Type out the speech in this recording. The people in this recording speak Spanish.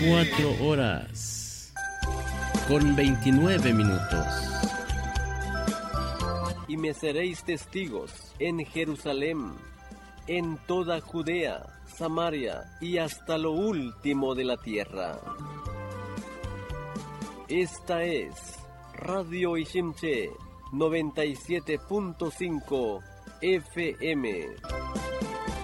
4 horas con 29 minutos. Y me seréis testigos en Jerusalén, en toda Judea, Samaria y hasta lo último de la tierra. Esta es Radio Ishimche 97.5 FM.